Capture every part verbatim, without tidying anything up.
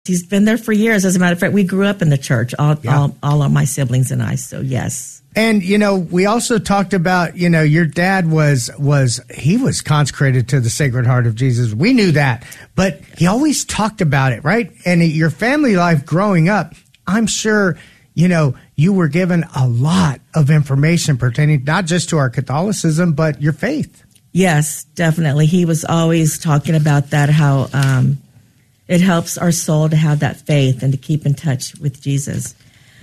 He's been there for years. As a matter of fact, we grew up in the church, all, yeah. all, all of my siblings and I. So, yes. And, you know, we also talked about, you know, your dad was, was, he was consecrated to the Sacred Heart of Jesus. We knew that, but he always talked about it, right? And your family life growing up, I'm sure, you know, you were given a lot of information pertaining not just to our Catholicism, but your faith. Yes, definitely. He was always talking about that, how, um, it helps our soul to have that faith and to keep in touch with Jesus.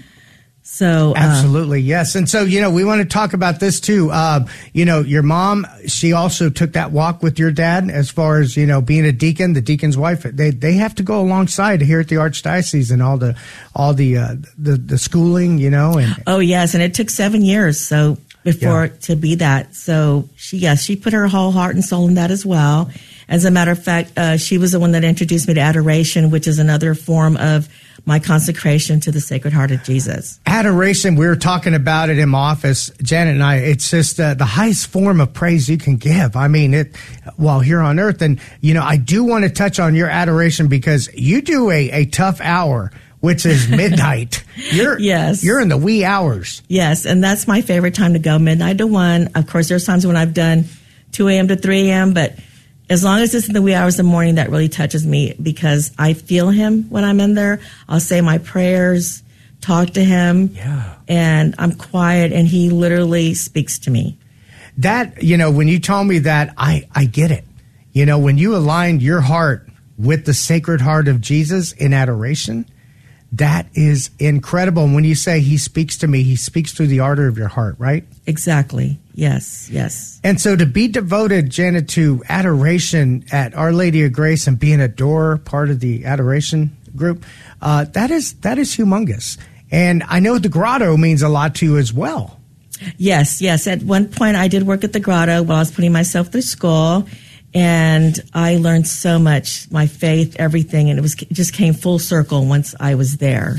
So, uh, absolutely, yes. And so, you know, we want to talk about this too. Uh, you know, your mom, she also took that walk with your dad as far as, you know, being a deacon, the deacon's wife. They they have to go alongside here at the Archdiocese and all the all the uh, the, the schooling, you know. And oh, yes. And it took seven years. So before yeah. to be that. So she, yes, she put her whole heart and soul in that as well. As a matter of fact, uh, she was the one that introduced me to adoration, which is another form of my consecration to the Sacred Heart of Jesus. Adoration, we were talking about it in my office, Janet and I. It's just uh, the highest form of praise you can give. I mean, it while here on earth. And, you know, I do want to touch on your adoration because you do a, a tough hour, which is midnight. You're, yes. You're in the wee hours. Yes, and that's my favorite time to go, midnight to one. Of course, there's times when I've done two a.m. to three a.m., but as long as it's in the wee hours of the morning, that really touches me because I feel him when I'm in there. I'll say my prayers, talk to him, yeah. and I'm quiet, and he literally speaks to me. That, you know, when you told me that, I, I get it. You know, when you aligned your heart with the Sacred Heart of Jesus in adoration, that is incredible. And when you say he speaks to me, he speaks through the ardor of your heart, right? Exactly. Yes, yes. And so to be devoted, Janet, to adoration at Our Lady of Grace and being a door, part of the adoration group, uh, that is that is humongous. And I know the grotto means a lot to you as well. Yes, yes. At one point, I did work at the grotto while I was putting myself through school. And I learned so much, my faith, everything. And it was it just came full circle once I was there.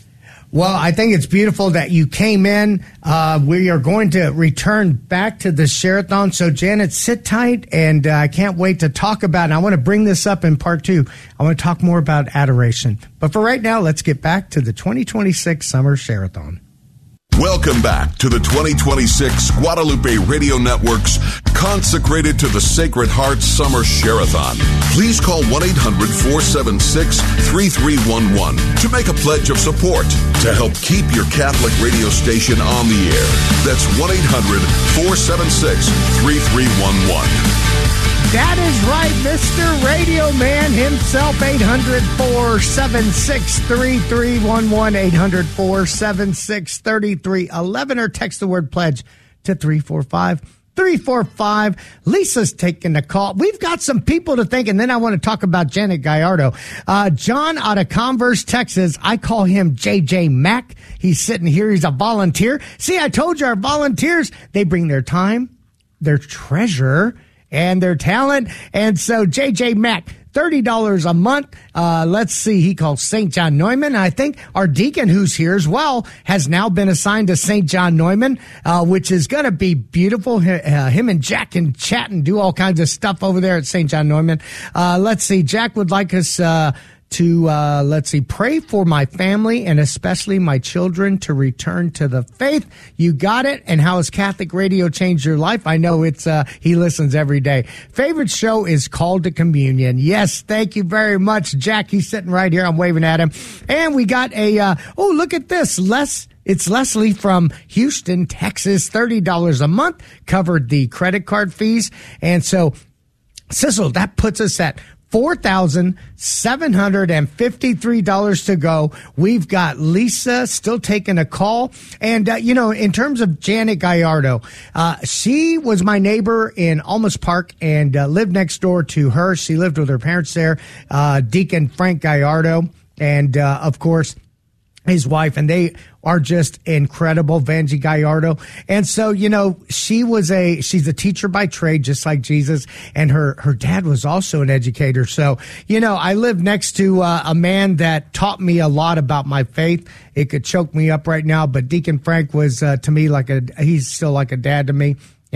Well, I think it's beautiful that you came in. Uh, we are going to return back to the Share-a-thon. So, Janet, sit tight, and uh, I can't wait to talk about it. And I want to bring this up in part two. I want to talk more about adoration. But for right now, let's get back to the twenty twenty-six Summer Share-a-thon. Welcome back to the twenty twenty-six Guadalupe Radio Network's Consecrated to the Sacred Heart Summer Share-a-thon. Please call one eight hundred four seven six three three one one to make a pledge of support to help keep your Catholic radio station on the air. That's one eight hundred four seven six three three one one. That is right, Mister Radio Man himself, eight hundred four seven six three three one one, eight hundred four seven six three three one one, or text the word pledge to three four five three four five. Lisa's taking the call. We've got some people to thank, and then I want to talk about Janet Gallardo. Uh, John out of Converse, Texas. I call him J J Mack. He's sitting here. He's a volunteer. See, I told you our volunteers, they bring their time, their treasure, and their talent. And so J J Mack, thirty dollars a month. Uh, let's see. He calls Saint John Neumann. I think our deacon, who's here as well, has now been assigned to Saint John Neumann, uh, which is going to be beautiful. H- uh, him and Jack can chat and do all kinds of stuff over there at Saint John Neumann. Uh, let's see. Jack would like us, uh, to, uh, let's see, pray for my family and especially my children to return to the faith. You got it. And how has Catholic radio changed your life? I know it's, uh, he listens every day. Favorite show is Called to Communion. Yes. Thank you very much, Jack. He's sitting right here. I'm waving at him. And we got a, uh, oh, look at this. Les, it's Leslie from Houston, Texas, thirty dollars a month, covered the credit card fees. And so, Sissel, that puts us at four thousand seven hundred fifty-three dollars to go. We've got Lisa still taking a call. And, uh, you know, in terms of Janet Gallardo, uh, she was my neighbor in Almas Park and uh, lived next door to her. She lived with her parents there, uh, Deacon Frank Gallardo, and, uh, of course, his wife, and they are just incredible, Vanjie Gallardo. And so, you know, she was a, she's a teacher by trade, just like Jesus. And her, her dad was also an educator. So, you know, I live next to uh, a man that taught me a lot about my faith. It could choke me up right now, but Deacon Frank was uh, to me like a, he's still like a dad to me.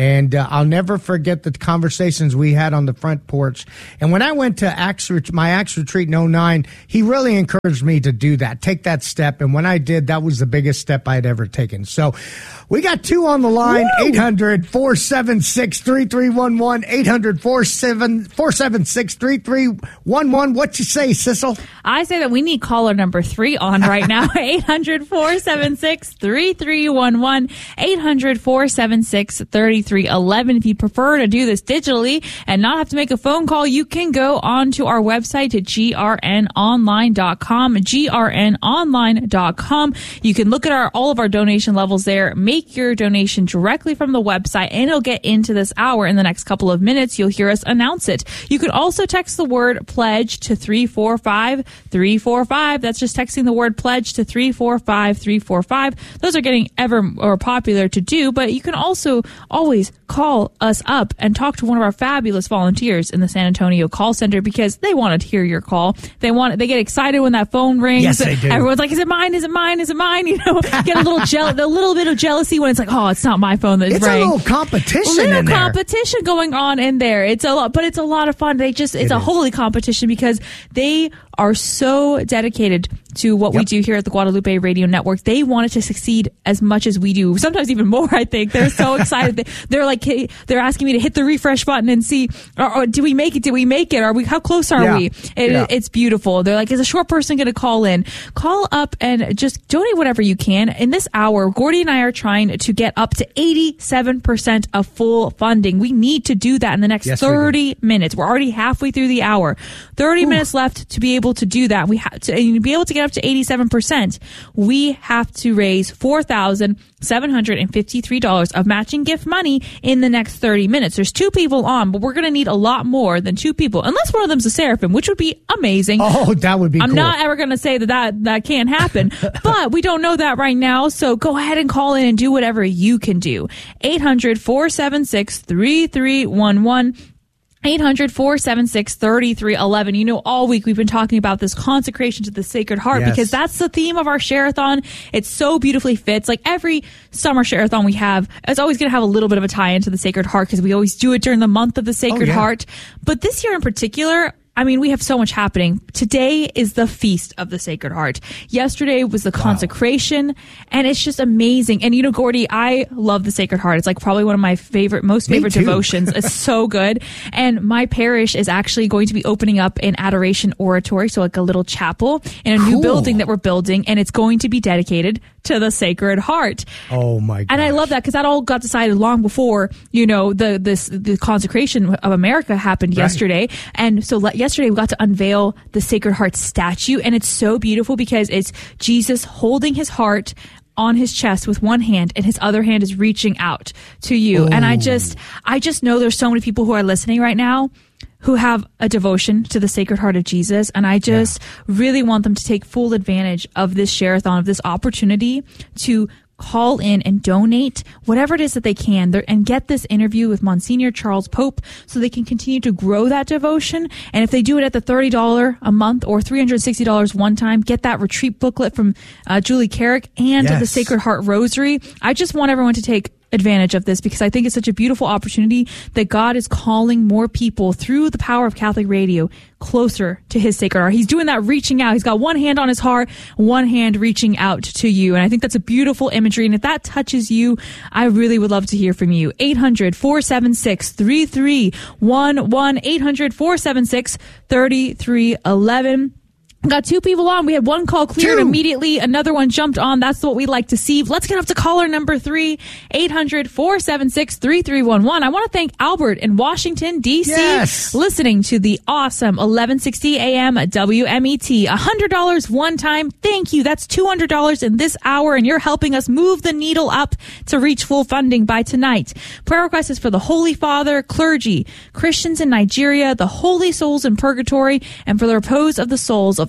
And uh, I'll never forget the conversations we had on the front porch. And when I went to Acts, my Acts retreat in oh nine, he really encouraged me to do that, take that step. And when I did, that was the biggest step I'd ever taken. So we got two on the line, eight hundred, four seven six, three three one one, eight hundred, four seven six, three three one one. What you say, Sissel? I say that we need caller number three on right now, eight hundred, four seven six, three three one one, eight hundred, four seven six, three three one one. If you prefer to do this digitally and not have to make a phone call, you can go on to our website at G R N online dot com, G R N online dot com. You can look at our all of our donation levels there, make your donation directly from the website, and it'll get into this hour in the next couple of minutes. You'll hear us announce it. You can also text the word pledge to three four five three four five. That's just texting the word pledge to three four five three four five. Those are getting ever more popular to do, but you can also always call us up and talk to one of our fabulous volunteers in the San Antonio call center, because they want to hear your call. They want, they get excited when that phone rings. Yes, they do. Everyone's like, is it mine? Is it mine? Is it mine? You know, get a little jealous, a little bit of jealousy when it's like, oh, it's not my phone that it's rang. a little competition little in there. competition going on in there. It's a lot, but it's a lot of fun. They just, it's It a is. holy competition, because they are so dedicated to what we Yep. do here at the Guadalupe Radio Network. They want it to succeed as much as we do, sometimes even more. I think they're so excited. They- They're like, hey, they're asking me to hit the refresh button and see, or, or do we make it? Did we make it? Are we? How close are Yeah. we? It, Yeah. It's beautiful. They're like, is a short person going to call in? Call up and just donate whatever you can. In this hour, Gordy and I are trying to get up to eighty-seven percent of full funding. We need to do that in the next Yes, we do. thirty minutes. We're already halfway through the hour. thirty minutes left to be able to do that. We have to, and to be able to get up to eighty-seven percent, we have to raise four thousand seven hundred fifty-three dollars of matching gift money in the next thirty minutes. There's two people on, but we're going to need a lot more than two people, unless one of them's a seraphim, which would be amazing. Oh, that would be I'm cool. not ever going to say that, that that can't happen, but we don't know that right now. So go ahead and call in and do whatever you can do. eight hundred, four seven six, three three one one. eight hundred, four seven six, three three one one. You know, all week we've been talking about this consecration to the Sacred Heart, Yes. because that's the theme of our Share-a-thon. It so beautifully fits. Like every summer Share-a-thon we have, it's always going to have a little bit of a tie into the Sacred Heart, because we always do it during the month of the Sacred yeah. Heart. But this year in particular, I mean, we have so much happening. Today is the Feast of the Sacred Heart. Yesterday was the consecration, and it's just amazing. And you know, Gordy, I love the Sacred Heart. It's like probably one of my favorite, most Me favorite too. devotions. It's so good. And my parish is actually going to be opening up an adoration oratory, so like a little chapel in a new Cool. building that we're building, and it's going to be dedicated to the Sacred Heart. Oh my god. And I love that, because that all got decided long before, you know, the this the consecration of America happened Right. yesterday. And so le- yesterday we got to unveil the Sacred Heart statue, and it's so beautiful because it's Jesus holding his heart on his chest with one hand, and his other hand is reaching out to you. And I just I just know there's so many people who are listening right now who have a devotion to the Sacred Heart of Jesus. And I just really want them to take full advantage of this Share-a-thon, of this opportunity to call in and donate whatever it is that they can there, and get this interview with Monsignor Charles Pope, so they can continue to grow that devotion. And if they do it at the thirty dollars a month or three hundred sixty dollars one time, get that retreat booklet from uh, Julie Carrick and Yes. the Sacred Heart Rosary. I just want everyone to take advantage of this, because I think it's such a beautiful opportunity that God is calling more people through the power of Catholic radio closer to his Sacred Heart. He's doing that reaching out. He's got one hand on his heart, one hand reaching out to you. And I think that's a beautiful imagery. And if that touches you, I really would love to hear from you. eight hundred, four seven six, three three one one, eight hundred, four seven six, three three one one. Got two people on. We had one call cleared Two. immediately. Another one jumped on. That's what we like to see. Let's get up to caller number three, eight hundred, four seven six, three three one one. I want to thank Albert in Washington, D C, Yes. listening to the awesome eleven sixty A M W M E T. one hundred dollars one time. Thank you. That's two hundred dollars in this hour, and you're helping us move the needle up to reach full funding by tonight. Prayer request is for the Holy Father, clergy, Christians in Nigeria, the holy souls in purgatory, and for the repose of the souls of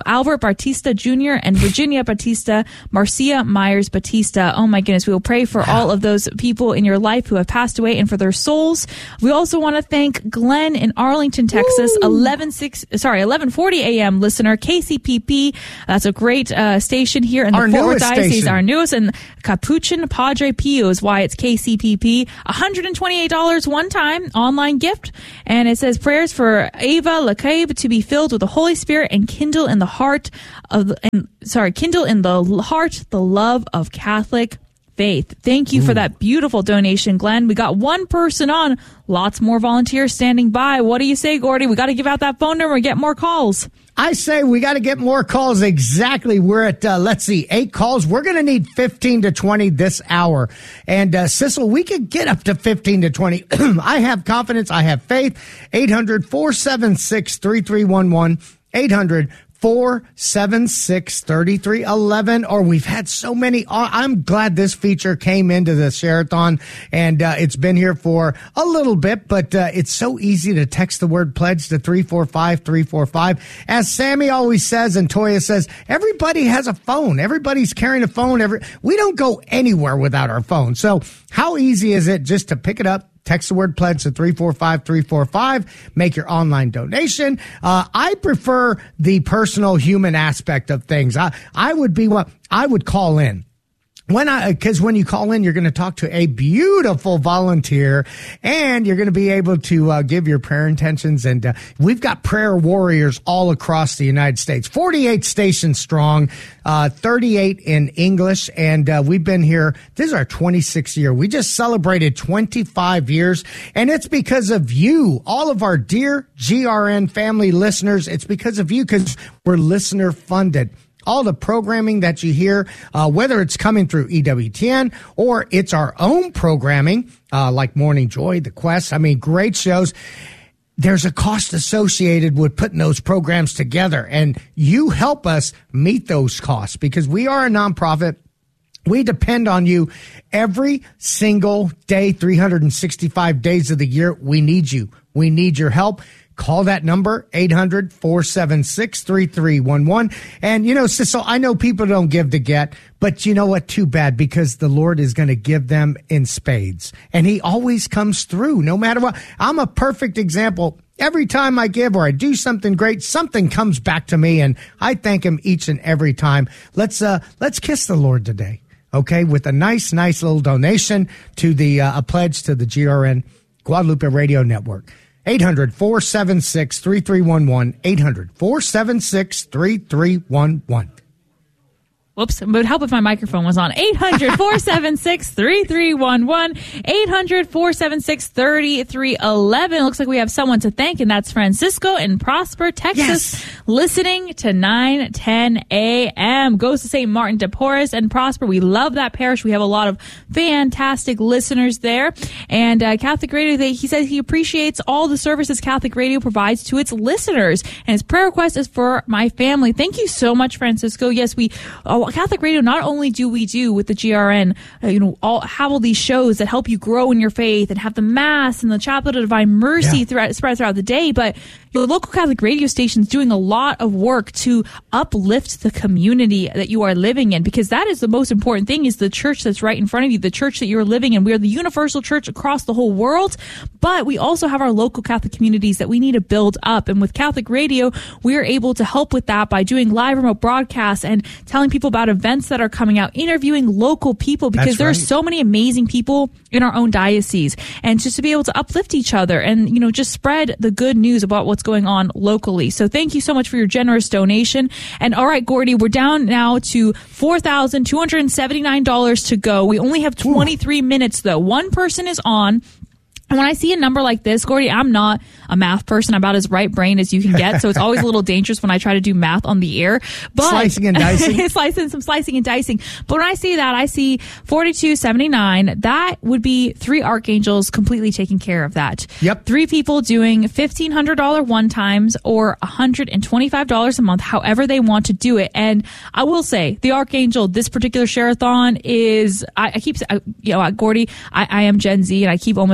Albert Batista Junior and Virginia Batista, Marcia Myers Batista. Oh my goodness. We will pray for all of those people in your life who have passed away and for their souls. We also want to thank Glenn in Arlington, Texas, eleven six sorry, eleven forty a.m. listener, K C P P. That's a great uh, station here in the our Fort Worth newest Diocese. station. Our newest, and Capuchin Padre Pio is why it's K C P P. one hundred twenty-eight dollars one time online gift. And it says prayers for Ava LeCabe to be filled with the Holy Spirit and kindle in the heart of the, and, sorry, kindle in the heart the love of Catholic faith. Thank you Ooh. for that beautiful donation, Glenn. We got one person on, lots more volunteers standing by. What do you say, Gordy? We got to give out that phone number and get more calls. I say we got to get more calls. Exactly. We're at, uh, let's see, eight calls. We're going to need fifteen to twenty this hour. And, uh, Sissel, we could get up to fifteen to twenty. I have confidence. I have faith. eight hundred, four seven six, three three one one. eight hundred, four seven six, three three one one. Or we've had so many. I'm glad this feature came into the Share-a-thon, and uh, it's been here for a little bit, but uh, it's so easy to text the word pledge to three four five, three four five. As Sammy always says, and Toya says, everybody has a phone. Everybody's carrying a phone. Every We don't go anywhere without our phone. So how easy is it just to pick it up? Text the word pledge to three four five, three four five. Make your online donation. Uh, I prefer the personal human aspect of things. I, I would be what I would call in. When I, cause when you call in, you're going to talk to a beautiful volunteer, and you're going to be able to uh, give your prayer intentions. And uh, we've got prayer warriors all across the United States, forty-eight stations strong, uh, thirty-eight in English. And uh, we've been here. This is our twenty-sixth year. We just celebrated twenty-five years, and it's because of you, all of our dear G R N family listeners. It's because of you, because we're listener funded. All the programming that you hear, uh, whether it's coming through E W T N or it's our own programming, uh, like Morning Joy, The Quest. I mean, great shows. There's a cost associated with putting those programs together, and you help us meet those costs because we are a nonprofit. We depend on you every single day, three hundred sixty-five days of the year. We need you. We need your help. Call that number, eight hundred, four seven six, three three one one. And, you know, Sissel, I know people don't give to get, but you know what? Too bad, because the Lord is going to give them in spades. And he always comes through, no matter what. I'm a perfect example. Every time I give or I do something great, something comes back to me, and I thank him each and every time. Let's, uh, let's kiss the Lord today, okay, with a nice, nice little donation to the, uh, a pledge to the G R N Guadalupe Radio Network. eight hundred, four seven six, three three one one. eight hundred, four seven six, three three one one. Whoops, it would help if my microphone was on. eight hundred, four seven six, three three one one. eight hundred, four seven six, three three one one. Looks like we have someone to thank, and that's Francisco in Prosper, Texas, yes. listening to nine ten a.m. Goes to Saint Martin de Porres and Prosper. We love that parish. We have a lot of fantastic listeners there. And uh, Catholic Radio, they, he says he appreciates all the services Catholic Radio provides to its listeners. And his prayer request is for my family. Thank you so much, Francisco. Yes, we... Uh, Catholic Radio, not only do we do with the G R N, uh, you know, all have all these shows that help you grow in your faith and have the Mass and the Chaplet of Divine Mercy yeah. throughout, spread throughout the day, but the local Catholic radio station is doing a lot of work to uplift the community that you are living in, because that is the most important thing, is the church that's right in front of you, the church that you're living in. We are the universal church across the whole world, but we also have our local Catholic communities that we need to build up. And with Catholic Radio, we are able to help with that by doing live remote broadcasts and telling people about events that are coming out, interviewing local people, because there right. are so many amazing people in our own diocese, and just to be able to uplift each other and, you know, just spread the good news about what's going on locally. So thank you so much for your generous donation. And all right, Gordy, we're down now to four thousand two hundred seventy-nine dollars to go. We only have twenty-three Ooh. minutes though. One person is on. And when I see a number like this, Gordy, I'm not a math person. I'm about as right brain as you can get. So it's always a little dangerous when I try to do math on the air. But slicing and dicing. slicing, some slicing and dicing. But when I see that, I see forty-two seventy-nine. That would be three archangels completely taking care of that. Yep. Three people doing fifteen hundred dollars one times or one hundred twenty-five dollars a month, however they want to do it. And I will say, the archangel, this particular share-a-thon is, I, I keep, I, you know, Gordy, I, I am Gen Z, and I keep almost saying a lot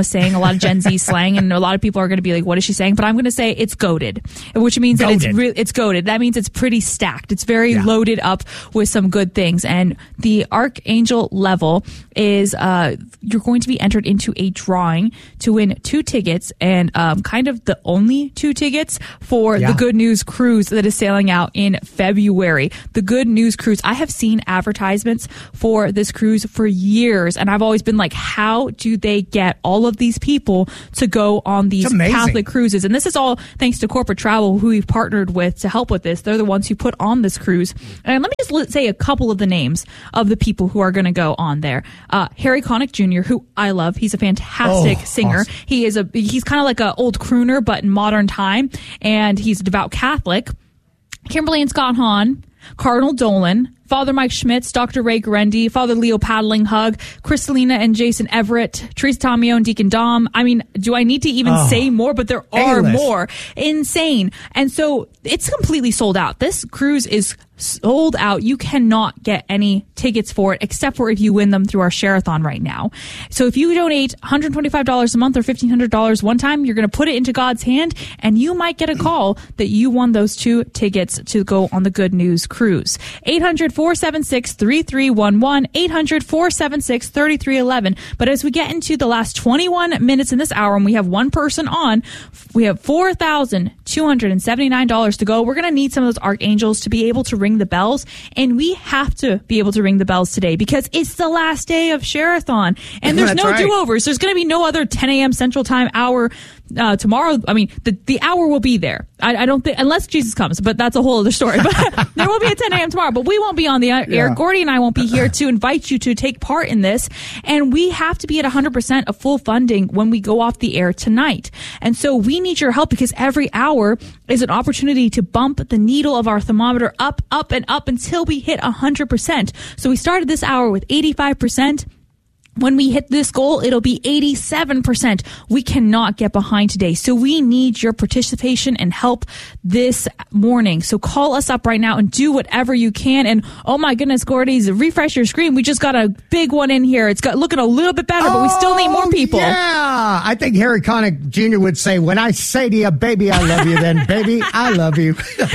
lot of Gen Z slang, and a lot of people are going to be like, what is she saying? But I'm going to say it's goated, which means Goated. that it's re- it's goated. That means it's pretty stacked. It's very Yeah. loaded up with some good things. And the Archangel level is uh, you're going to be entered into a drawing to win two tickets, and um, kind of the only two tickets for Yeah. the Good News Cruise that is sailing out in February. The Good News Cruise. I have seen advertisements for this cruise for years, and I've always been like, how do they get all of these people to go on these It's amazing. Catholic cruises? And this is all thanks to Corporate Travel, who we've partnered with to help with this. They're the ones who put on this cruise. And let me just li- say a couple of the names of the people who are going to go on there. Uh, Harry Connick Junior, who I love. He's a fantastic Oh, singer. awesome. He is a he's kind of like an old crooner, but in modern time, and he's a devout Catholic. Kimberly and Scott Hahn, Cardinal Dolan, Father Mike Schmitz, Doctor Ray Guarendi, Father Leo Paddling Hug, Kristalina and Jason Everett, Teresa Tomeo and Deacon Dom. I mean, do I need to even Oh, say more? But there are A-list. more. Insane. And so it's completely sold out. This cruise is sold out. You cannot get any tickets for it except for if you win them through our Share-a-thon right now. So if you donate one hundred twenty-five dollars a month or fifteen hundred dollars one time, you're going to put it into God's hand, and you might get a call that you won those two tickets to go on the Good News Cruise. eight hundred, four seven six, three three one one, eight hundred, four seven six, three three one one. But as we get into the last twenty-one minutes in this hour, and we have one person on, we have four thousand two hundred seventy-nine dollars to go. We're going to need some of those archangels to be able to ring the bells, and we have to be able to ring the bells today because it's the last day of Share-a-thon, and there's That's no right. do-overs. There's going to be no other ten a.m. Central Time hour uh, tomorrow. I mean, the, the hour will be there. I, I don't think, unless Jesus comes, but that's a whole other story. But there will be a ten a.m. tomorrow, but we won't be on the air. Yeah. Gordy and I won't be here to invite you to take part in this, and we have to be at one hundred percent of full funding when we go off the air tonight. And so we need your help because every hour is an opportunity to bump the needle of our thermometer up, up, and up until we hit one hundred percent. So we started this hour with eighty-five percent. When we hit this goal, it'll be eighty-seven percent. We cannot get behind today. So we need your participation and help this morning. So call us up right now and do whatever you can. And oh my goodness, Gordy's, refresh your screen. We just got a big one in here. It's got looking a little bit better, but we still need more people. Oh, yeah. I think Harry Connick Junior would say, when I say to you, baby, I love you, then baby, I love you.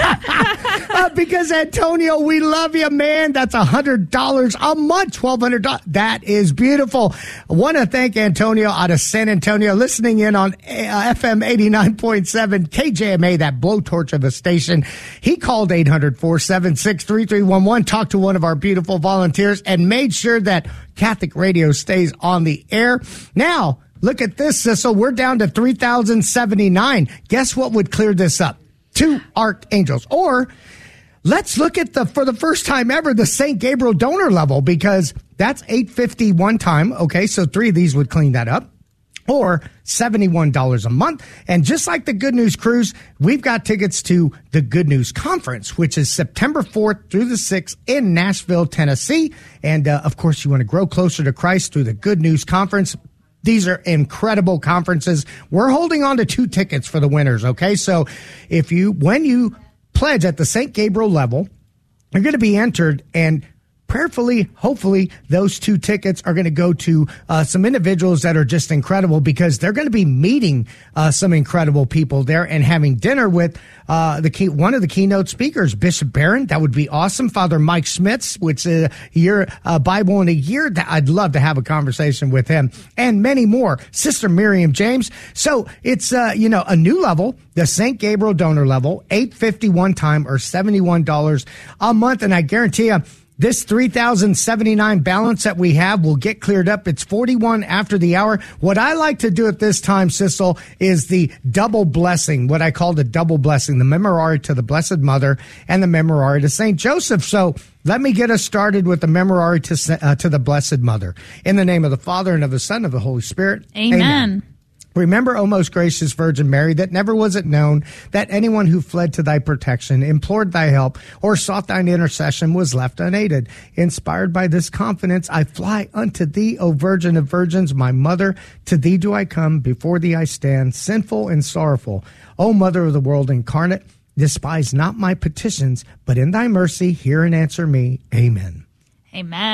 uh, because Antonio, we love you, man. That's one hundred dollars a month, twelve hundred dollars. That is beautiful. I want to thank Antonio out of San Antonio, listening in on uh, F M eighty-nine point seven K J M A, that blowtorch of a station. He called eight hundred, four seven six, three three one one, talked to one of our beautiful volunteers, and made sure that Catholic Radio stays on the air. Now, look at this, Sissel. We're down to three thousand seventy-nine. Guess what would clear this up? Two archangels. Or let's look at the, for the first time ever, the Saint Gabriel donor level, because that's eight hundred fifty dollars one time. Okay, so three of these would clean that up. Or seventy-one dollars a month. And just like the Good News Cruise, we've got tickets to the Good News Conference, which is September fourth through the sixth in Nashville, Tennessee. And, uh, of course, you want to grow closer to Christ through the Good News Conference. These are incredible conferences. We're holding on to two tickets for the winners, okay? So if you, when you pledge at the Saint Gabriel level, you're going to be entered, and prayerfully, hopefully, those two tickets are going to go to uh, some individuals that are just incredible, because they're going to be meeting uh, some incredible people there and having dinner with uh, the key, one of the keynote speakers, Bishop Barron. That would be awesome. Father Mike Schmitz, which is a year, uh, Bible in a year. That I'd love to have a conversation with him, and many more. Sister Miriam James. So it's uh, you know a new level, the Saint Gabriel donor level, eight hundred fifty dollars one time or seventy-one dollars a month, and I guarantee you, this three thousand seventy-nine balance that we have will get cleared up. It's forty-one after the hour. What I like to do at this time, Sissel, is the double blessing, what I call the double blessing, the Memorare to the Blessed Mother and the Memorare to Saint Joseph. So let me get us started with the Memorare to, uh, to the Blessed Mother. In the name of the Father, and of the Son, and of the Holy Spirit. Amen. Amen. Remember, O most gracious Virgin Mary, that never was it known that anyone who fled to thy protection, implored thy help, or sought thine intercession was left unaided. Inspired by this confidence, I fly unto thee, O Virgin of Virgins, my mother. To thee do I come, before thee I stand, sinful and sorrowful. O Mother of the world incarnate, despise not my petitions, but in thy mercy hear and answer me. Amen. Amen.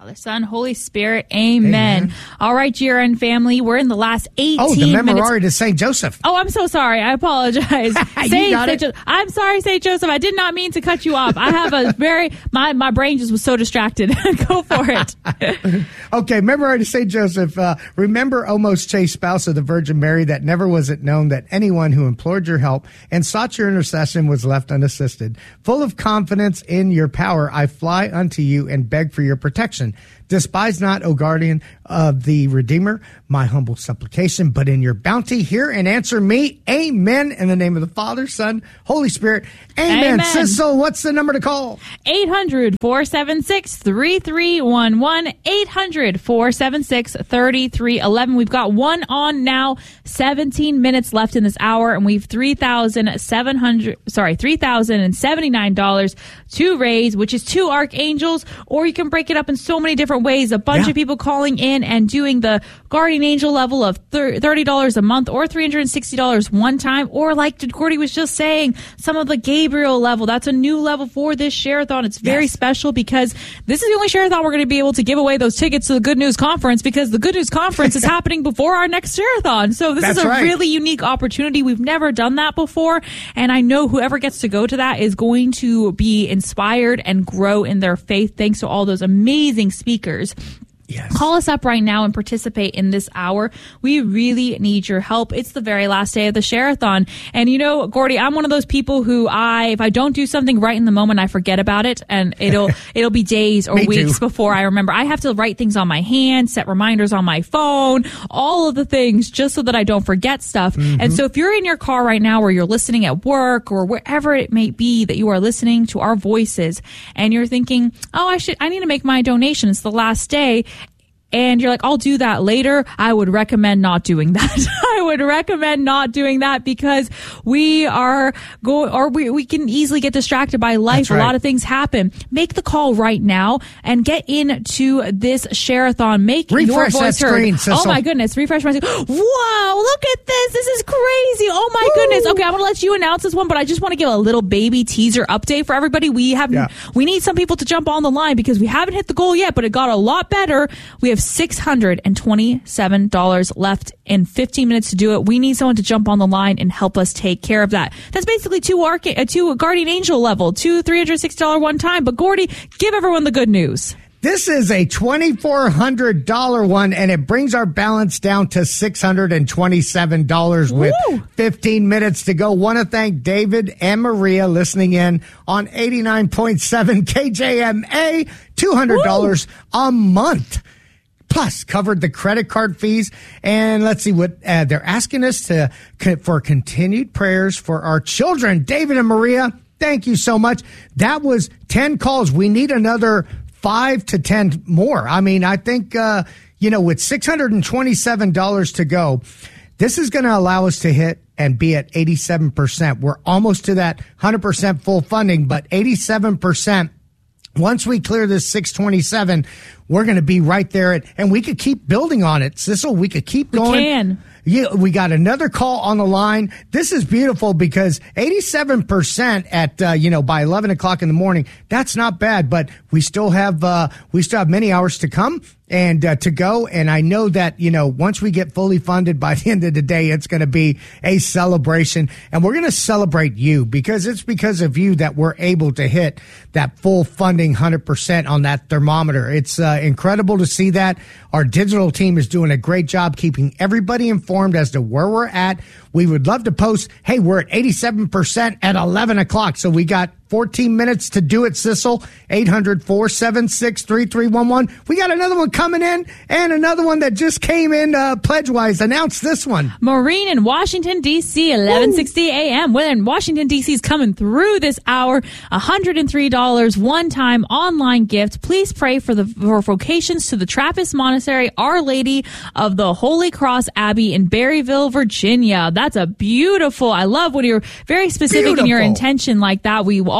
Father, Son, Holy Spirit. Amen. Amen. All right, G R N family, we're in the last eighteen minutes. Oh, the memorare minutes. to Saint Joseph. Oh, I'm so sorry. I apologize. you Saint, got Saint it. Jo- I'm sorry, Saint Joseph. I did not mean to cut you off. I have a very, my, my brain just was so distracted. Go for it. Okay, memorare to Saint Joseph. Uh, remember, O most chaste spouse of the Virgin Mary, that never was it known that anyone who implored your help and sought your intercession was left unassisted. Full of confidence in your power, I fly unto you and beg for your protection. Despise not, O guardian of the Redeemer, my humble supplication, but in your bounty hear and answer me. Amen. In the name of the Father, Son, Holy Spirit. Amen. Amen. Sissel, what's the number to call? eight hundred, four seven six, three three one one. eight hundred, four seven six, three three one one. We've got one on now. seventeen minutes left in this hour, and we've three thousand seven hundred, sorry, three thousand seventy-nine dollars to raise, which is two archangels, or you can break it up in so many different ways. A bunch Yeah. of people calling in and doing the guardian angel level of thirty dollars a month, or three hundred sixty dollars one time, or like Gordy was just saying, some of the Gabriel level. That's a new level for this share-a-thon. It's very Yes. special because this is the only share-a-thon we're going to be able to give away those tickets to the Good News Conference, because the Good News Conference is happening before our next share-a-thon. So this That's is a right. really unique opportunity. We've never done that before, and I know whoever gets to go to that is going to be inspired and grow in their faith thanks to all those amazing speakers. Yes. Call us up right now and participate in this hour. We really need your help. It's the very last day of the share-a-thon. And you know, Gordy, I'm one of those people who I, if I don't do something right in the moment, I forget about it, and it'll, it'll be days or Me weeks too. before I remember. I have to write things on my hand, set reminders on my phone, all of the things just so that I don't forget stuff. Mm-hmm. And so if you're in your car right now, or you're listening at work, or wherever it may be that you are listening to our voices, and you're thinking, oh, I should, I need to make my donation. It's the last day. And you're like, I'll do that later. I would recommend not doing that. I would recommend not doing that, because we are going, or we, we can easily get distracted by life. That's right. A lot of things happen. Make the call right now and get into this share-a-thon. Make Refresh your that voice heard. screen, Sissel. Oh my goodness. Refresh my screen. Wow. Look at this. This is crazy. Oh my Woo. goodness. Okay. I'm going to let you announce this one, but I just want to give a little baby teaser update for everybody. We have, Yeah. we need some people to jump on the line, because we haven't hit the goal yet, but it got a lot better. We have six hundred twenty-seven dollars left in fifteen minutes to do it. We need someone to jump on the line and help us take care of that. That's basically two arca- uh, two guardian angel level, two three hundred sixty dollars one time. But Gordy, give everyone the good news. This is a twenty-four hundred dollars one, and it brings our balance down to six hundred twenty-seven dollars with Woo. fifteen minutes to go. Want to thank David and Maria listening in on eighty-nine point seven K J M A, two hundred dollars Woo. A month. Plus, covered the credit card fees. And let's see what uh, they're asking us to for continued prayers for our children. David and Maria, thank you so much. That was ten calls. We need another five to ten more. I mean, I think, uh, you know, with six hundred twenty-seven dollars to go, this is going to allow us to hit and be at eighty-seven percent. We're almost to that one hundred percent full funding, but eighty-seven percent. Once we clear this six twenty-seven, we're going to be right there, at, and we could keep building on it. Sissel, we could keep going. We can. Yeah, we got another call on the line. This is beautiful, because eighty-seven percent at, uh, you know, by eleven o'clock in the morning, that's not bad, but we still have, uh, we still have many hours to come and, uh, to go. And I know that, you know, once we get fully funded by the end of the day, it's going to be a celebration, and we're going to celebrate you, because it's because of you that we're able to hit that full funding one hundred percent on that thermometer. It's, uh, incredible to see that. Our digital team is doing a great job keeping everybody informed as to where we're at. We would love to post, hey, we're at eighty-seven percent at eleven o'clock. So we got fourteen minutes to do it, Sissel. eight hundred, four seven six, three three one one. We got another one coming in, and another one that just came in uh, pledge-wise. Announce this one. Maureen in Washington, D C, eleven sixty a.m. When Washington, D C is coming through this hour, one hundred three dollars one-time online gift. Please pray for the for vocations to the Trappist Monastery, Our Lady of the Holy Cross Abbey in Berryville, Virginia. That's a beautiful, I love when you're very specific Beautiful. in your intention like that. We all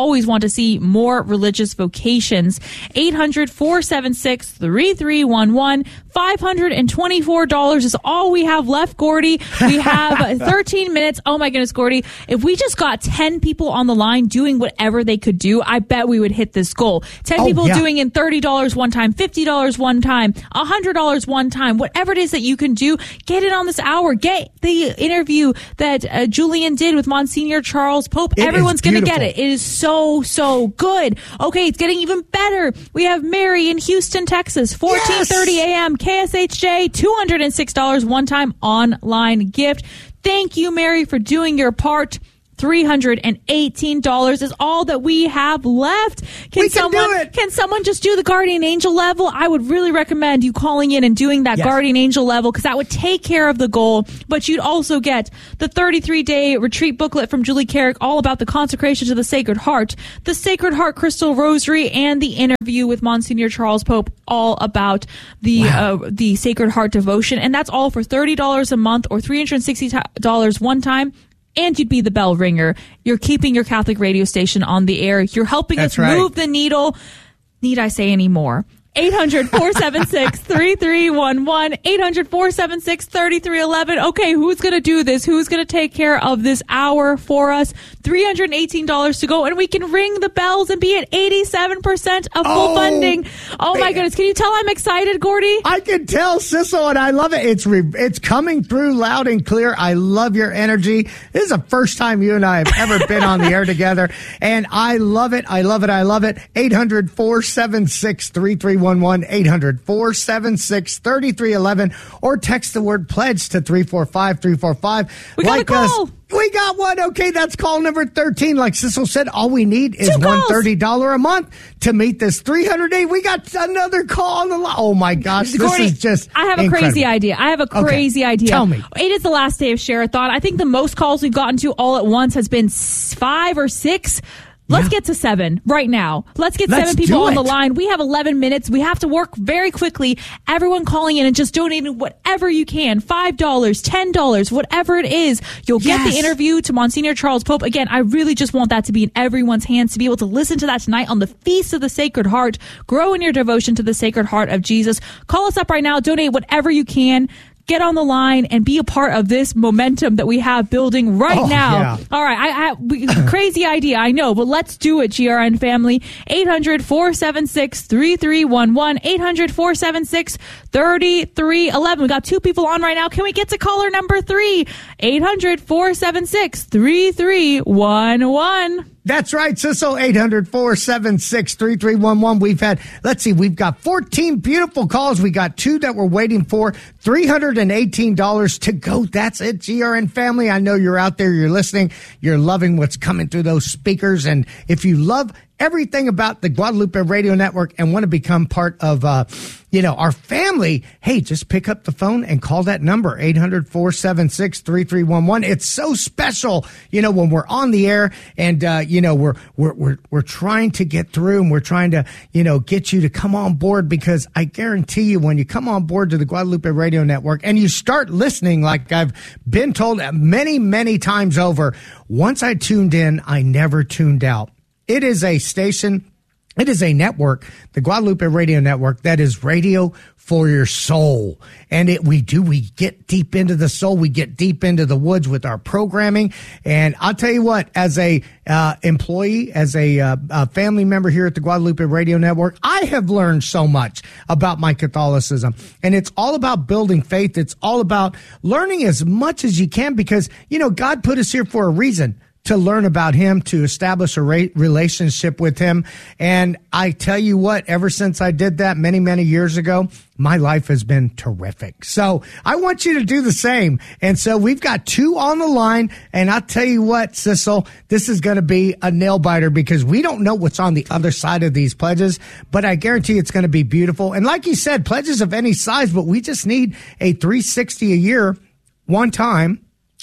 always want to see more religious vocations. eight hundred, four seven six, three three one one. five hundred twenty-four dollars is all we have left, Gordy. We have thirteen minutes. Oh my goodness, Gordy. If we just got ten people on the line doing whatever they could do, I bet we would hit this goal. ten oh, people yeah. doing in thirty dollars one time, fifty dollars one time, one hundred dollars one time, whatever it is that you can do, get it on this hour. Get the interview that uh, Julian did with Monsignor Charles Pope. It Everyone's going to get it. beautiful. It is so, so good. Okay, it's getting even better. We have Mary in Houston, Texas, fourteen thirty a.m. K S H J, two hundred six dollars one-time online gift. Thank you, Mary, for doing your part. three hundred eighteen dollars is all that we have left. Can we can someone do it. Can someone just do the Guardian Angel level? I would really recommend you calling in and doing that yes. Guardian Angel level, because that would take care of the goal. But you'd also get the thirty-three day retreat booklet from Julie Carrick, all about the consecration to the Sacred Heart, the Sacred Heart Crystal Rosary, and the interview with Monsignor Charles Pope, all about the wow. uh, the Sacred Heart devotion. And that's all for thirty dollars a month or three hundred sixty dollars one time. And you'd be the bell ringer. You're keeping your Catholic radio station on the air. You're helping That's us right. move the needle. Need I say any more? eight hundred, four seven six, three three one one. eight hundred, four seven six, three three one one. Okay, who's going to do this? Who's going to take care of this hour for us? three hundred eighteen dollars to go, and we can ring the bells and be at eighty-seven percent of full Oh, funding. Oh, my man. goodness. Can you tell I'm excited, Gordy? I can tell, Sissel, and I love it. It's re- it's coming through loud and clear. I love your energy. This is the first time you and I have ever been on the air together, and I love it. I love it. I love it. eight hundred, four seven six, three three one one. eight hundred, four seven six, three three one one, or text the word pledge to three four five three four five. We got like a call. Us. We got one. Okay, that's call number thirteen. Like Sissel said, all we need is Two one calls. hundred thirty dollars a month to meet this three hundred day. We got another call on the line. Oh my gosh, this Gordy, is just I have a incredible. crazy idea. I have a crazy Okay, idea. tell me. It is the last day of Share-a-thon. I think the most calls we've gotten to all at once has been s- five or six. Let's Yeah. get to seven right now. Let's get Let's seven people do on the it. line. We have eleven minutes. We have to work very quickly. Everyone calling in and just donating whatever you can. five dollars, ten dollars, whatever it is. You'll get Yes. the interview to Monsignor Charles Pope. Again, I really just want that to be in everyone's hands, to be able to listen to that tonight on the Feast of the Sacred Heart. Grow in your devotion to the Sacred Heart of Jesus. Call us up right now. Donate whatever you can. Get on the line and be a part of this momentum that we have building right Oh, now. yeah. All right. I, I we, crazy idea, I know, but let's do it, G R N family. eight hundred, four seven six, three three one one. eight hundred, four seven six, three three one one. We got two people on right now. Can we get to caller number three? eight hundred, four seven six, three three one one. That's right, Sissel. eight hundred, four seven six, three three one one. We've had, let's see, we've got fourteen beautiful calls. We got two that we're waiting for. three hundred eighteen dollars to go. That's it, G R N family. I know you're out there. You're listening. You're loving what's coming through those speakers. And if you love everything about the Guadalupe Radio Network and want to become part of, uh, you know, our family, hey, just pick up the phone and call that number, eight hundred, four seven six, three three one one. It's so special, you know, when we're on the air and, uh, you know, we're, we're, we're, we're trying to get through and we're trying to, you know, get you to come on board, because I guarantee you when you come on board to the Guadalupe Radio Network and you start listening, like I've been told many, many times over, once I tuned in, I never tuned out. It is a station, it is a network, the Guadalupe Radio Network, that is radio for your soul. And it, we do, we get deep into the soul. We get deep into the woods with our programming. And I'll tell you what, as a uh, employee, as a, uh, a family member here at the Guadalupe Radio Network, I have learned so much about my Catholicism. And it's all about building faith. It's all about learning as much as you can, because, you know, God put us here for a reason. To learn about him, to establish a ra- relationship with him. And I tell you what, ever since I did that many, many years ago, my life has been terrific. So I want you to do the same. And so we've got two on the line. And I'll tell you what, Sissel, this is going to be a nail biter, because we don't know what's on the other side of these pledges, but I guarantee it's going to be beautiful. And like you said, pledges of any size, but we just need a three hundred sixty dollars a year, one time,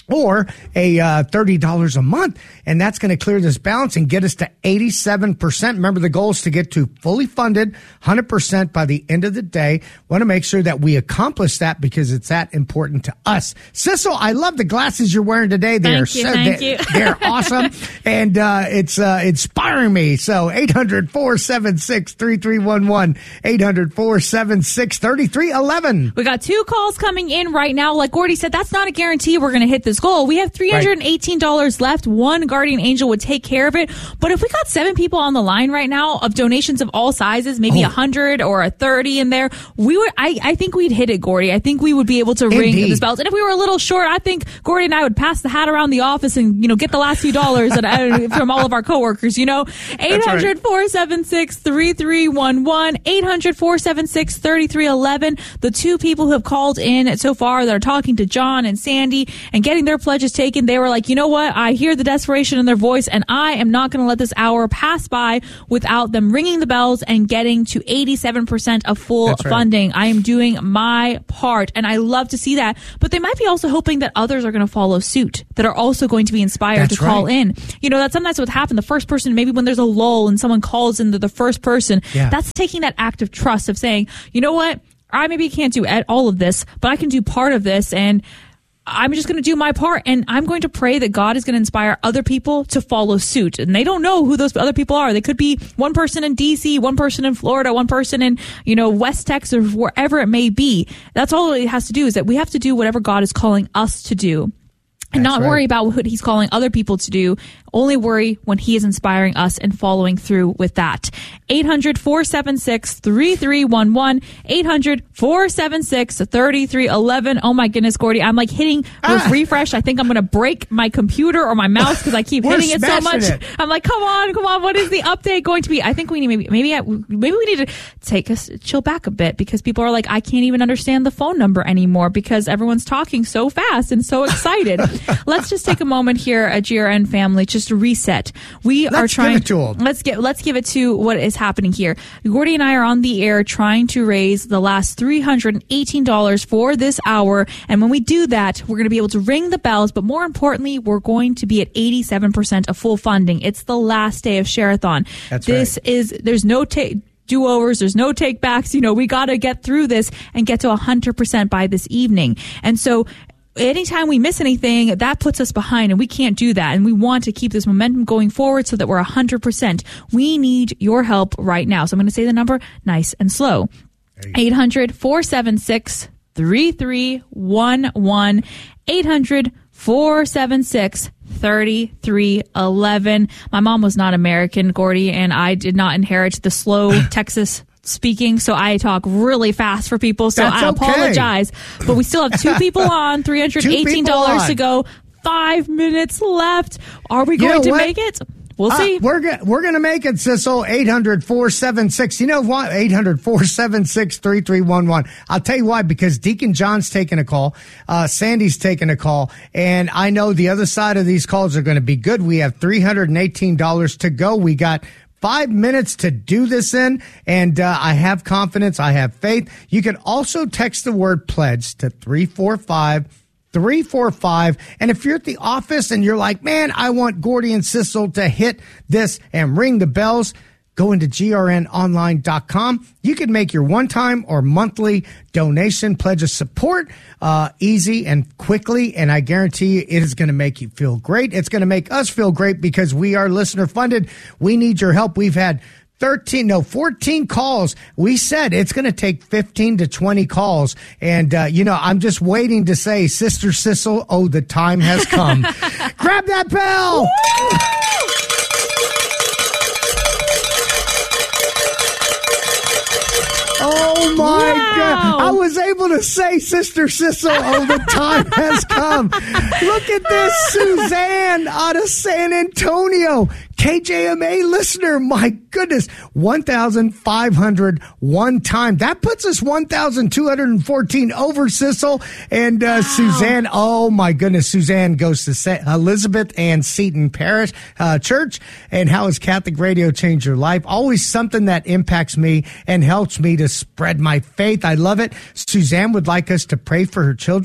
or a uh, thirty dollars a month. And that's going to clear this balance and get us to eighty-seven percent. Remember, the goal is to get to fully funded, one hundred percent by the end of the day. Want to make sure that we accomplish that because it's that important to us. Sissel, I love the glasses you're wearing today. They're thank you, so, thank they, you. They're awesome. And uh, it's uh, inspiring me. So eight hundred, four seven six, three three one one, eight hundred, four seven six, three three one one. We got two calls coming in right now. Like Gordy said, that's not a guarantee we're going to hit this goal. We have three hundred eighteen dollars right. left. One guardian angel would take care of it. But if we got seven people on the line right now of donations of all sizes, maybe a oh. hundred or a thirty in there, we would. I, I think we'd hit it, Gordy. I think we would be able to Indeed. ring this belt. And if we were a little short, I think Gordy and I would pass the hat around the office and, you know, get the last few dollars and, uh, from all of our coworkers, you know. eight hundred, four seven six, three three one one, eight hundred, four seven six, three three one one. The two people who have called in so far that are talking to John and Sandy and getting their pledges taken, they were like, you know what? I hear the desperation in their voice, and I am not going to let this hour pass by without them ringing the bells and getting to eighty-seven percent of full right. funding. I am doing my part, and I love to see that. But they might be also hoping that others are going to follow suit, that are also going to be inspired that's to call right. in. You know, that's sometimes what happens. The first person, maybe when there's a lull and someone calls in, the first person, yeah. that's taking that act of trust of saying, you know what? I maybe can't do all of this, but I can do part of this, and I'm just going to do my part, and I'm going to pray that God is going to inspire other people to follow suit. And they don't know who those other people are. They could be one person in D C, one person in Florida, one person in, you know, West Texas, wherever it may be. That's all it has to do, is that we have to do whatever God is calling us to do. And That's not right. worry about what he's calling other people to do. Only worry when he is inspiring us and following through with that. eight hundred, four seven six, three three one one. eight hundred, four seven six, three three one one. Oh my goodness, Gordy. I'm like hitting ah. refresh. I think I'm going to break my computer or my mouse because I keep hitting it so much. It. I'm like, come on, come on. What is the update going to be? I think we need maybe, maybe, maybe we need to take us, chill back a bit, because people are like, I can't even understand the phone number anymore because everyone's talking so fast and so excited. Let's just take a moment here at G R N family just to reset. We let's are trying give it to them. Let's get let's give it to what is happening here. Gordy and I are on the air trying to raise the last three hundred eighteen dollars for this hour, and when we do that, we're going to be able to ring the bells, but more importantly, we're going to be at eighty-seven percent of full funding. It's the last day of Share-a-thon. That's this right. is there's no take do-overs, there's no take-backs. You know, we got to get through this and get to one hundred percent by this evening. And so anytime we miss anything, that puts us behind, and we can't do that. And we want to keep this momentum going forward so that we're one hundred percent. We need your help right now. So I'm going to say the number nice and slow. eight hundred, four seven six, three three one one. eight hundred, four seven six, three three one one. My mom was not American, Gordy, and I did not inherit the slow Texas speaking, so I talk really fast for people, so That's I okay. apologize. But we still have two people on, three hundred eighteen dollars to go, five minutes left. Are we going you know to what? make it? We'll uh, see. We're go- we're going to make it, Sissel. eight hundred, four seven six. You know what? eight hundred, four seven six, three three one one. I'll tell you why, because Deacon John's taking a call. Uh, Sandy's taking a call. And I know the other side of these calls are going to be good. We have three hundred eighteen dollars to go. We got Five minutes to do this in, and uh, I have confidence. I have faith. You can also text the word pledge to three four five, three four five. And if you're at the office and you're like, man, I want Gordy and Sissel to hit this and ring the bells, go into G R N online dot com. You can make your one-time or monthly donation pledge of support uh, easy and quickly, and I guarantee you it is going to make you feel great. It's going to make us feel great because we are listener-funded. We need your help. We've had thirteen, no, fourteen calls. We said it's going to take fifteen to twenty calls. And, uh, you know, I'm just waiting to say, Sister Sissel, oh, the time has come. Grab that bell! Oh, my wow. God. I was able to say, Sister Sissel, oh, the time has come. Look at this, Suzanne out of San Antonio. K J M A listener, my goodness, one thousand five hundred one time. That puts us one thousand two hundred fourteen over, Sissel. And uh, wow. Suzanne, oh my goodness, Suzanne goes to Sa- Elizabeth Ann Seton Parish uh, Church. And how has Catholic radio changed your life? Always something that impacts me and helps me to spread my faith. I love it. Suzanne would like us to pray for her children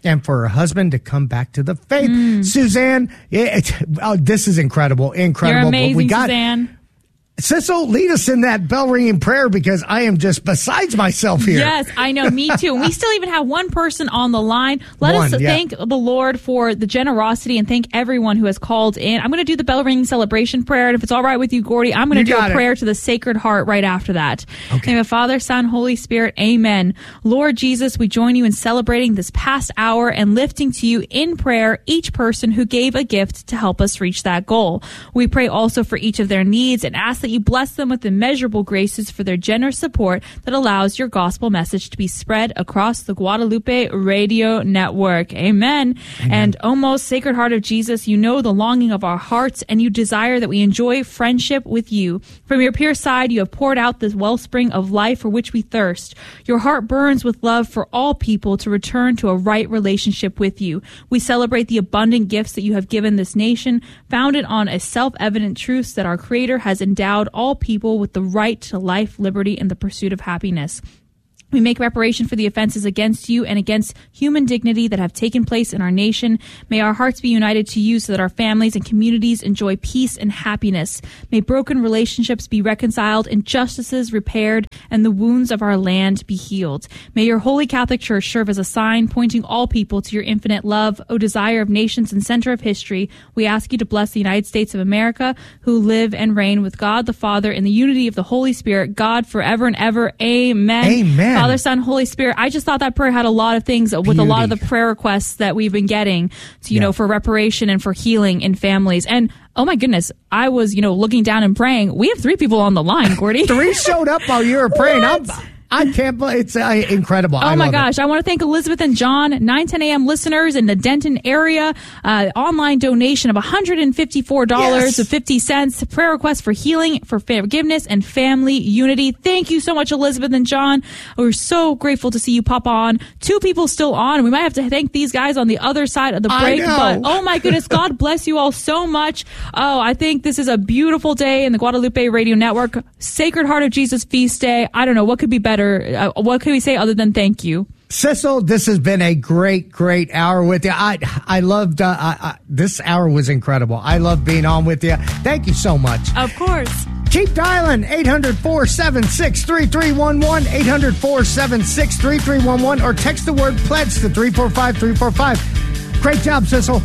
and for her husband to come back to the faith. Mm. Suzanne, it, oh, this is incredible, incredible. You're amazing, but we got, Suzanne. Sissel, lead us in that bell ringing prayer because I am just besides myself here. Yes, I know. Me too. And we still even have one person on the line. Let one, us yeah. thank the Lord for the generosity and thank everyone who has called in. I'm going to do the bell ringing celebration prayer. And if it's all right with you, Gordy, I'm going to do a it. prayer to the Sacred Heart right after that. Okay. In the name of Father, Son, Holy Spirit, amen. Lord Jesus, we join you in celebrating this past hour and lifting to you in prayer each person who gave a gift to help us reach that goal. We pray also for each of their needs and ask that you bless them with immeasurable graces for their generous support that allows your gospel message to be spread across the Guadalupe Radio Network. Amen. Amen. And O most Sacred Heart of Jesus, you know the longing of our hearts, and you desire that we enjoy friendship with you. From your pure side, you have poured out this wellspring of life for which we thirst. Your heart burns with love for all people to return to a right relationship with you. We celebrate the abundant gifts that you have given this nation, founded on a self-evident truth that our Creator has endowed all people with the right to life, liberty, and the pursuit of happiness. We make reparation for the offenses against you and against human dignity that have taken place in our nation. May our hearts be united to you so that our families and communities enjoy peace and happiness. May broken relationships be reconciled, injustices repaired, and the wounds of our land be healed. May your Holy Catholic Church serve as a sign pointing all people to your infinite love. O desire of nations and center of history, we ask you to bless the United States of America, who live and reign with God the Father in the unity of the Holy Spirit, God forever and ever. Amen. Amen. Father, Son, Holy Spirit. I just thought that prayer had a lot of things with Beauty. a lot of the prayer requests that we've been getting to, you yeah. know, for reparation and for healing in families. And oh my goodness, I was, you know, looking down and praying. We have three people on the line, Gordy. Three showed up while you were praying. I'm, I can't believe it's uh, incredible. Oh I my gosh. It. I want to thank Elizabeth and John, nine ten a.m. listeners in the Denton area. Uh, online donation of one hundred fifty-four dollars and fifty cents. Yes. Prayer request for healing, for forgiveness, and family unity. Thank you so much, Elizabeth and John. We're so grateful to see you pop on. Two people still on. We might have to thank these guys on the other side of the break. But oh my goodness, God bless you all so much. Oh, I think this is a beautiful day in the Guadalupe Radio Network. Sacred Heart of Jesus Feast Day. I don't know what could be better. Uh, what can we say other than thank you? Sissel, this has been a great, great hour with you. I I loved, uh, I, I, this hour was incredible. I love being on with you. Thank you so much. Of course. Keep dialing eight hundred, four seven six, three three one one, eight hundred, four seven six, three three one one, or text the word pledge to three four five three four five. Great job, Sissel.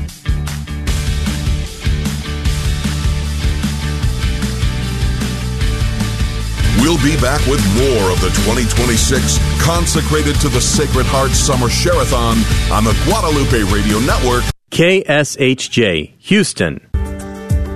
We'll be back with more of the twenty twenty-six Consecrated to the Sacred Heart Summer Share-a-thon on the Guadalupe Radio Network. K S H J, Houston.